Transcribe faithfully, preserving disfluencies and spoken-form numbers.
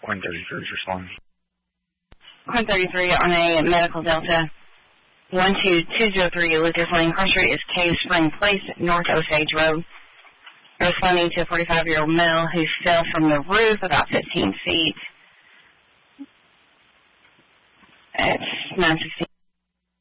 Quinn thirty-three is responding. Quinn thirty-three on a medical Delta. one two two zero three Lucas Lane. Cross street is Cave Spring Place, North Osage Road. Responding to a forty-five-year-old male who fell from the roof about fifteen feet. It's nine sixteen.